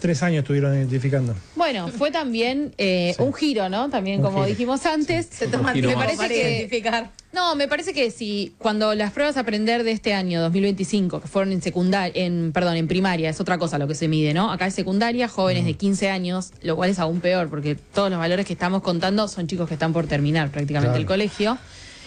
3 años estuvieron identificando. Bueno, fue también un giro, ¿no? También, como dijimos antes. Se toma me tiempo parece para identificar. No, me parece que si cuando las pruebas a aprender de este año, 2025, que fueron en primaria, es otra cosa lo que se mide, ¿no? Acá es secundaria, jóvenes de 15 años, lo cual es aún peor, porque todos los valores que estamos contando son chicos que están por terminar prácticamente el colegio.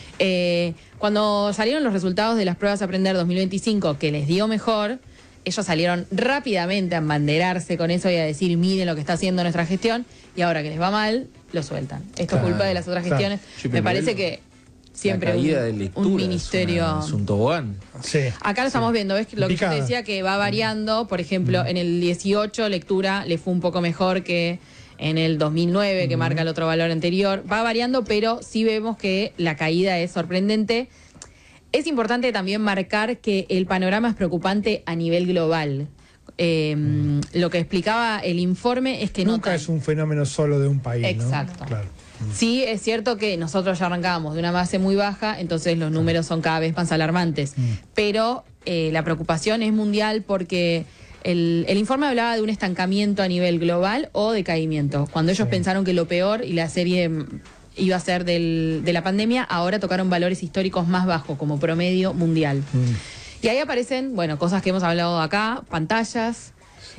Cuando salieron los resultados de las pruebas a aprender 2025, que les dio mejor, ellos salieron rápidamente a embanderarse con eso y a decir, miren lo que está haciendo nuestra gestión, y ahora que les va mal, lo sueltan. Esto es culpa de las otras gestiones. Me parece que siempre un ministerio... Es un tobogán. Sí. Acá lo estamos viendo, ¿ves? Lo que yo te decía que va variando. Por ejemplo, en el 18 lectura le fue un poco mejor que en el 2009, que marca el otro valor anterior. Va variando, pero sí vemos que la caída es sorprendente. Es importante también marcar que el panorama es preocupante a nivel global. Lo que explicaba el informe es que nunca es un fenómeno solo de un país, exacto. ¿no? Claro. Sí, es cierto que nosotros ya arrancábamos de una base muy baja, entonces los números son cada vez más alarmantes. Pero la preocupación es mundial porque el informe hablaba de un estancamiento a nivel global o decaimiento. Cuando ellos pensaron que lo peor y la serie iba a ser de la pandemia, ahora tocaron valores históricos más bajos como promedio mundial. Y ahí aparecen, bueno, cosas que hemos hablado acá, pantallas,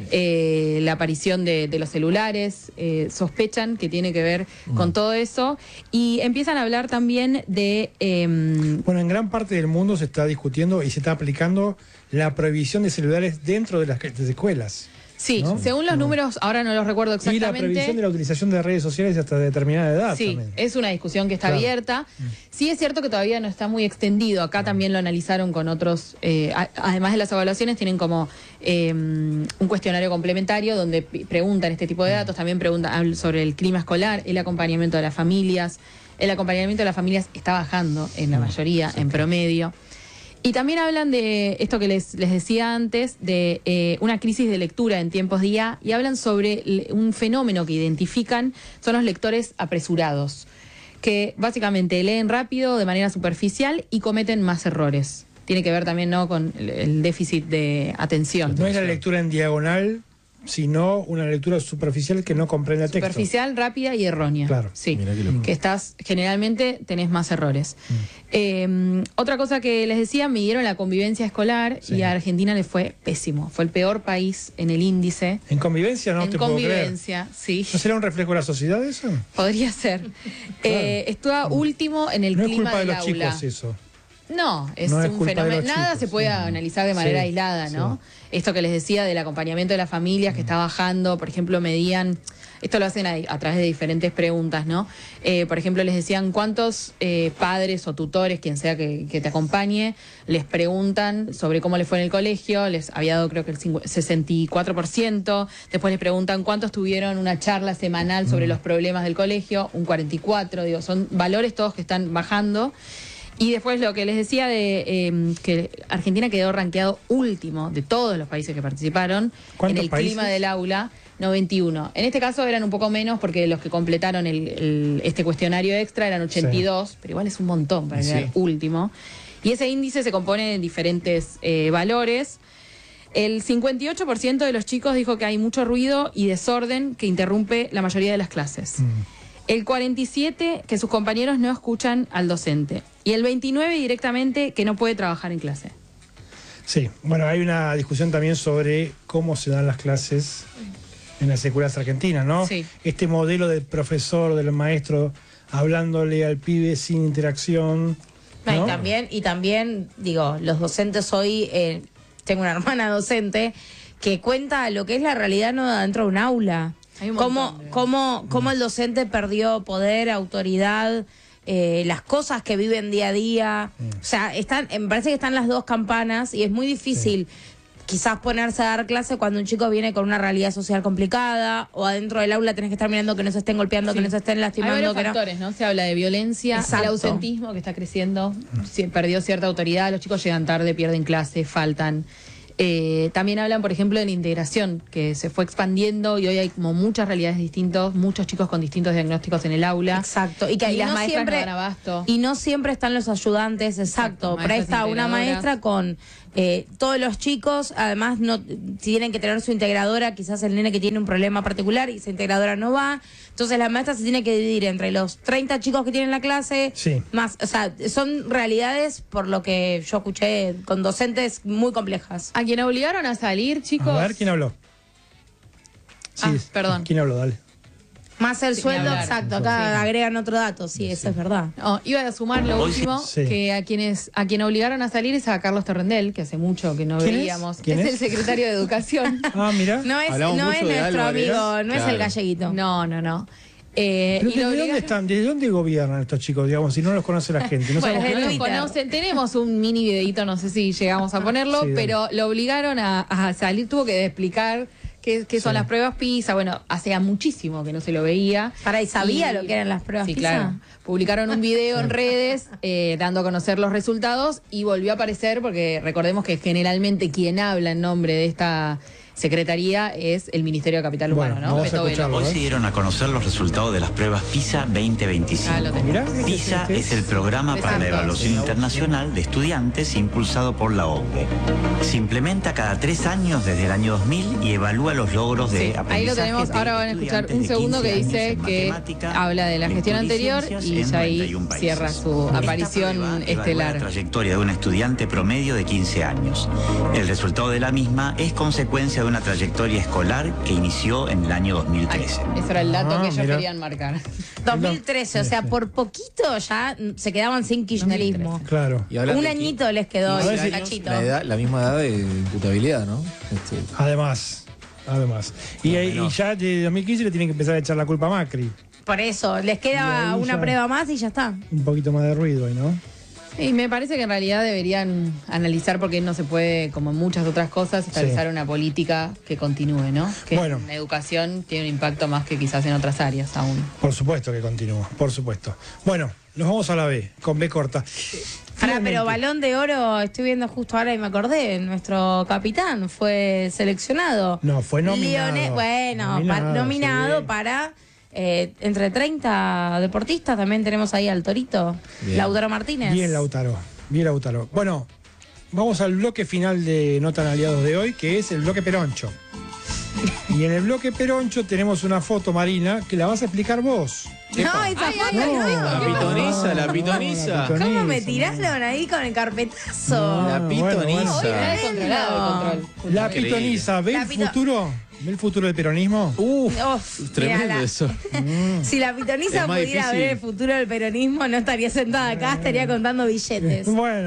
la aparición de los celulares, sospechan que tiene que ver con todo eso, y empiezan a hablar también de... Bueno, en gran parte del mundo se está discutiendo y se está aplicando la prohibición de celulares dentro de las escuelas. Sí, ¿no? Según los números, ahora no los recuerdo exactamente. Y la prohibición de la utilización de redes sociales hasta determinada edad. Sí, también. Es una discusión que está abierta. Sí es cierto que todavía no está muy extendido. Acá también lo analizaron con otros, además de las evaluaciones, tienen como un cuestionario complementario donde preguntan este tipo de datos, también preguntan sobre el clima escolar, el acompañamiento de las familias. El acompañamiento de las familias está bajando en la mayoría, en promedio. Y también hablan de esto que les decía antes, de una crisis de lectura en tiempos de IA, y hablan sobre un fenómeno que identifican, son los lectores apresurados, que básicamente leen rápido, de manera superficial, y cometen más errores. Tiene que ver también, ¿no?, con el déficit de atención. No es la lectura en diagonal, sino una lectura superficial que no comprende el texto. Superficial, rápida y errónea. Claro. Sí, que generalmente tenés más errores. Otra cosa que les decía, midieron la convivencia escolar y a Argentina le fue pésimo. Fue el peor país en el índice. ¿En convivencia? No te puedo creer. En convivencia, sí. ¿No será un reflejo de la sociedad eso? Podría ser. Estuvo último en el clima del aula. No es culpa de los chicos eso. No, es un fenómeno. Nada se puede analizar de manera aislada, ¿no? Esto que les decía del acompañamiento de las familias que está bajando, por ejemplo, medían, esto lo hacen a través de diferentes preguntas, ¿no? Por ejemplo, les decían cuántos padres o tutores, quien sea que te acompañe, les preguntan sobre cómo les fue en el colegio, les había dado creo que el 64%, después les preguntan cuántos tuvieron una charla semanal sobre los problemas del colegio, un 44%, digo, son valores todos que están bajando. Y después lo que les decía de que Argentina quedó rankeado último de todos los países que participaron en el clima del aula, 91. En este caso eran un poco menos porque los que completaron este cuestionario extra eran 82, pero igual es un montón para quedar último. Y ese índice se compone de diferentes valores. El 58% de los chicos dijo que hay mucho ruido y desorden que interrumpe la mayoría de las clases. El 47% que sus compañeros no escuchan al docente. Y el 29% directamente que no puede trabajar en clase. Sí, bueno, hay una discusión también sobre cómo se dan las clases en las escuelas argentinas, ¿no? Sí. Este modelo del profesor, del maestro, hablándole al pibe sin interacción, ¿no? Y también, digo, los docentes hoy, tengo una hermana docente que cuenta lo que es la realidad no dentro de un aula. Cómo el docente perdió poder, autoridad, las cosas que viven día a día. O sea, me parece que están las dos campanas y es muy difícil quizás ponerse a dar clase cuando un chico viene con una realidad social complicada o adentro del aula tenés que estar mirando que no se estén golpeando, que no se estén lastimando. Hay varios factores, ¿no? Se habla de violencia, el ausentismo que está creciendo, perdió cierta autoridad, los chicos llegan tarde, pierden clase, faltan. También hablan, por ejemplo, de la integración, que se fue expandiendo y hoy hay como muchas realidades distintas, muchos chicos con distintos diagnósticos en el aula. Exacto. Y que las maestras no dan abasto. Y no siempre están los ayudantes, exacto. Presta una maestra con Todos los chicos, además, no tienen que tener su integradora, quizás el nene que tiene un problema particular y esa integradora no va. Entonces la maestra se tiene que dividir entre los 30 chicos que tienen la clase, más, o sea, son realidades, por lo que yo escuché, con docentes muy complejas. ¿A quién obligaron a salir, chicos? A ver, ¿quién habló? Sí, perdón. ¿Quién habló? Dale. Más el sueldo, exacto. Acá agregan otro dato, eso es verdad. No, iba a sumar lo último, que a quien obligaron a salir es a Carlos Terrendel, que hace mucho que no veíamos. ¿Quién es? El secretario de Educación. Ah, mira. No es nuestro amigo, no es el galleguito. No. Pero ¿desde dónde están? ¿Desde dónde gobiernan estos chicos, digamos, si no los conoce la gente? ¿No bueno, los conocen. Tenemos un mini videito, no sé si llegamos a ponerlo, pero lo obligaron a salir, tuvo que explicar qué son las pruebas PISA. Bueno, hacía muchísimo que no se lo veía. ¿Y sabía lo que eran las pruebas PISA? Claro. Publicaron un video en redes dando a conocer los resultados y volvió a aparecer, porque recordemos que generalmente quien habla en nombre de esta secretaría es el Ministerio de Capital Humano, ¿no? Hoy se dieron a conocer los resultados de las pruebas PISA 2025. PISA es el programa para la evaluación internacional de estudiantes impulsado por la OCDE. Se implementa cada 3 años desde el año 2000 y evalúa los logros de aprendizaje. Ahí lo tenemos. Ahora van a escuchar un segundo que dice que habla de la gestión anterior y ya ahí cierra su aparición estelar. La trayectoria de un estudiante promedio de 15 años. El resultado de la misma es consecuencia de una trayectoria escolar que inició en el año 2013. Ese era el dato que ellos querían marcar. 2013, o sea, por poquito ya se quedaban sin kirchnerismo. Claro. Un añito les quedó el cachito. La misma edad de imputabilidad, ¿no? Además. Y ya de 2015 le tienen que empezar a echar la culpa a Macri. Por eso, les queda una prueba más y ya está. Un poquito más de ruido ahí, ¿no? Y me parece que en realidad deberían analizar, porque no se puede, como en muchas otras cosas, establecer una política que continúe, ¿no? Que en la educación tiene un impacto más que quizás en otras áreas aún. Por supuesto que continúa, por supuesto. Bueno, nos vamos a la B, con B corta. Pero Balón de Oro, estoy viendo justo ahora y me acordé, nuestro capitán fue seleccionado. No, fue nominado. Nominado para... entre 30 deportistas también tenemos ahí al Torito, Lautaro Martínez. Bien Lautaro. Bueno, vamos al bloque final de No Tan Aliados de hoy, que es el bloque Peroncho. Y en el bloque Peroncho tenemos una foto, Marina, que la vas a explicar vos. No, esa foto La pitoniza. ¿Cómo me tiraron ahí con el carpetazo? La pitoniza. La pitoniza, ¿ve el futuro? ¿Ve el futuro del peronismo? Tremendo eso. Si la pitoniza pudiera ver el futuro del peronismo, no estaría sentada acá, estaría contando billetes.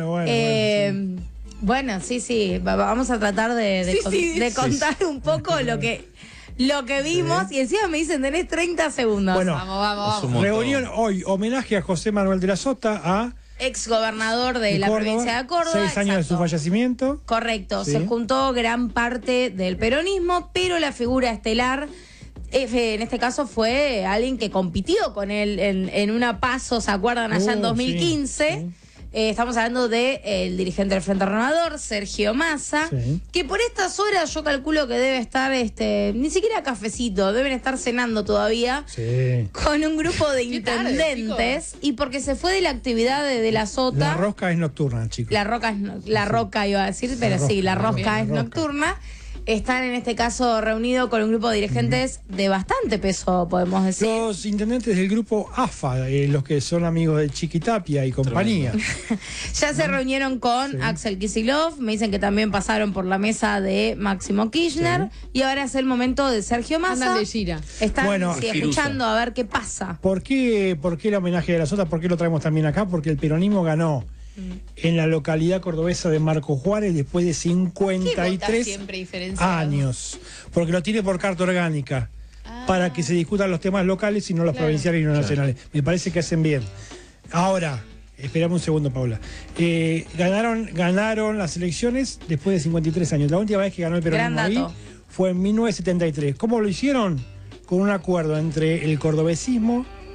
Bueno, sí. Vamos a tratar de contar un poco lo que vimos. Y encima me dicen, tenés 30 segundos. Bueno, vamos. Reunión hoy, homenaje a José Manuel de la Sota, ex gobernador de la provincia de Córdoba. 6 años de su fallecimiento. Correcto, se juntó gran parte del peronismo, pero la figura estelar en este caso fue alguien que compitió con él en una PASO, ¿se acuerdan? Allá en 2015. Sí. Estamos hablando del dirigente del Frente Renovador, Sergio Massa, que por estas horas yo calculo que debe estar, ni siquiera cafecito, deben estar cenando todavía, con un grupo de intendentes, y porque se fue de la actividad de la Sota. La rosca es nocturna, chicos. La roca iba a decir, pero la rosca es nocturna. Están en este caso reunidos con un grupo de dirigentes de bastante peso, podemos decir. Los intendentes del grupo AFA, los que son amigos de Chiquitapia y compañía. Ya se reunieron con Axel Kicillof, me dicen que también pasaron por la mesa de Máximo Kirchner, y ahora es el momento de Sergio Massa. Andan de gira. Están escuchando a ver qué pasa. ¿Por qué el homenaje de la Sota? ¿Por qué lo traemos también acá? Porque el peronismo ganó en la localidad cordobesa de Marco Juárez después de 53 años, porque lo tiene por carta orgánica para que se discutan los temas locales y no los provinciales y no nacionales. Me parece que hacen bien. Ahora, esperamos un segundo, Paula. Ganaron las elecciones después de 53 años. La última vez que ganó el peronismo ahí fue en 1973. ¿Cómo lo hicieron? Con un acuerdo entre el cordobesismo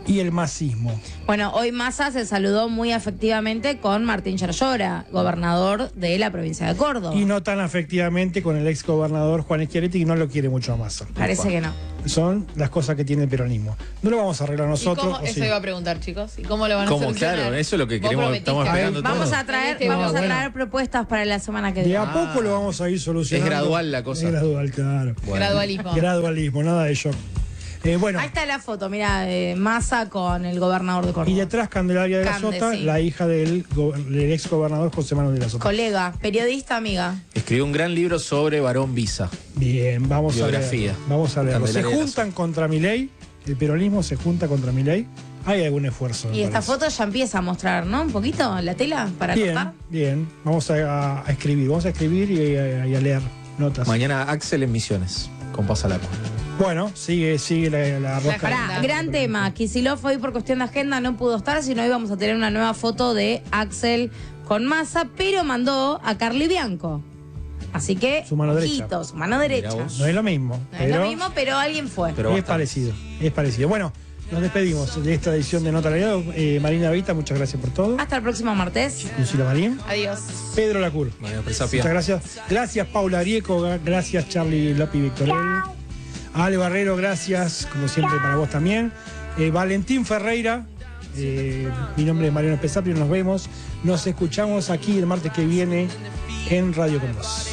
y el masismo. Bueno, hoy Massa se saludó muy afectivamente con Martín Yarlora, gobernador de la provincia de Córdoba. Y no tan afectivamente con el ex gobernador Juan Schiaretti, que no lo quiere mucho a Massa. Parece que no. Son las cosas que tiene el peronismo. No lo vamos a arreglar nosotros. ¿Y cómo? Eso iba a preguntar, chicos. ¿Y cómo lo van a solucionar? Claro, eso es lo que queremos, estamos esperando todos. Vamos a traer propuestas para la semana que viene. De a poco lo vamos a ir solucionando. Es gradual la cosa. Es gradual, claro. Bueno. Gradualismo, nada de shock. Bueno. Ahí está la foto, mira, Massa con el gobernador de Córdoba. Y detrás Candelaria de la Sota, sí, la hija del ex gobernador José Manuel de la Sota. Colega, periodista, amiga. Escribió un gran libro sobre Barón Visa. Bien, vamos Biografía. a leerlo. Se juntan contra Milei, el peronismo se junta contra Milei. Hay algún esfuerzo. Y esta foto ya empieza a mostrar, ¿no? Un poquito la tela para cortar. Bien, vamos a escribir. Vamos a escribir y a leer notas. Mañana Axel en Misiones, con Pasalapa. Bueno, sigue la rosca. Gran tema. Kicillof hoy por cuestión de agenda no pudo estar, sino hoy vamos a tener una nueva foto de Axel con Massa, pero mandó a Carly Bianco. Así que, su mano derecha. Su mano derecha. No es lo mismo. Pero alguien fue. Pero es parecido. Bueno, nos despedimos de esta edición de Nota Legal. Marina Vita, muchas gracias por todo. Hasta el próximo martes. Lucila Marín. Adiós. Pedro Lacur. Muchas gracias. Gracias Paula Arieco. Gracias Charlie Lopi Victorel. Ale Barrero, gracias, como siempre para vos también. Valentín Ferreira, mi nombre es Mariano Pesapio, nos vemos, nos escuchamos aquí el martes que viene en Radio Con Vos.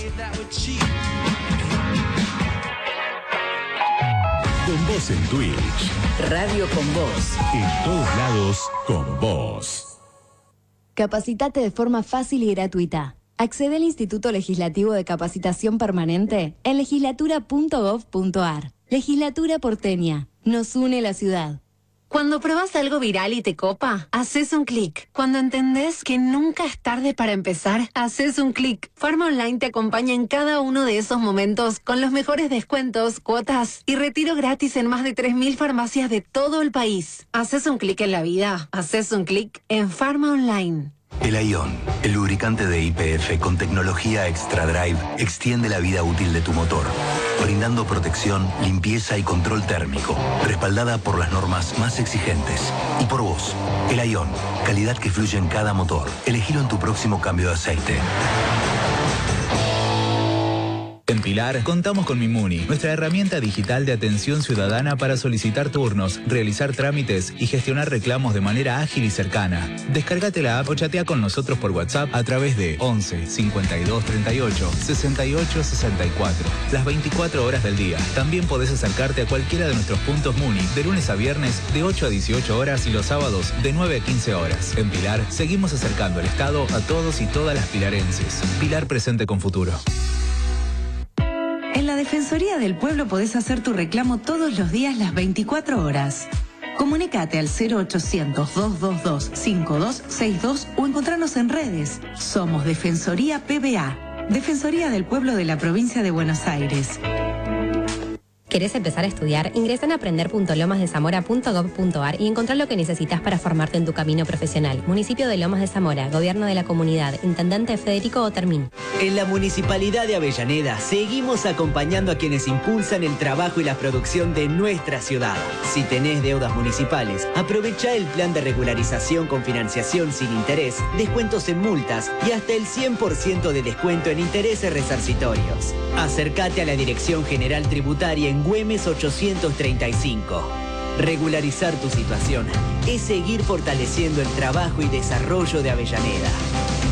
Con Vos en Twitch. Radio Con Vos. En todos lados, con vos. Capacitate de forma fácil y gratuita. Accede al Instituto Legislativo de Capacitación Permanente en legislatura.gov.ar. Legislatura porteña. Nos une la ciudad. Cuando pruebas algo viral y te copa, haces un clic. Cuando entendés que nunca es tarde para empezar, haces un clic. Farma Online te acompaña en cada uno de esos momentos con los mejores descuentos, cuotas y retiro gratis en más de 3.000 farmacias de todo el país. Haces un clic en la vida. Haces un clic en Farma Online. El Aion, el lubricante de YPF con tecnología Extra Drive, extiende la vida útil de tu motor, brindando protección, limpieza y control térmico, respaldada por las normas más exigentes. Y por vos, el Aion, calidad que fluye en cada motor. Elegilo en tu próximo cambio de aceite. En Pilar, contamos con Mimuni, nuestra herramienta digital de atención ciudadana para solicitar turnos, realizar trámites y gestionar reclamos de manera ágil y cercana. Descárgate la app o chatea con nosotros por WhatsApp a través de 11 52 38 68 64. Las 24 horas del día. También podés acercarte a cualquiera de nuestros puntos Muni, de lunes a viernes de 8 a 18 horas y los sábados de 9 a 15 horas. En Pilar, seguimos acercando el Estado a todos y todas las pilarenses. Pilar presente con futuro. En la Defensoría del Pueblo podés hacer tu reclamo todos los días las 24 horas. Comunicate al 0800-222-5262 o encontrarnos en redes. Somos Defensoría PBA, Defensoría del Pueblo de la Provincia de Buenos Aires. ¿Querés empezar a estudiar? Ingresa en aprender.lomasdezamora.gov.ar y encontrar lo que necesitas para formarte en tu camino profesional. Municipio de Lomas de Zamora, Gobierno de la Comunidad, Intendente Federico Otermín. En la Municipalidad de Avellaneda seguimos acompañando a quienes impulsan el trabajo y la producción de nuestra ciudad. Si tenés deudas municipales, aprovecha el plan de regularización con financiación sin interés, descuentos en multas y hasta el 100% de descuento en intereses resarcitorios. Acércate a la Dirección General Tributaria en Güemes 835. Regularizar tu situación es seguir fortaleciendo el trabajo y desarrollo de Avellaneda.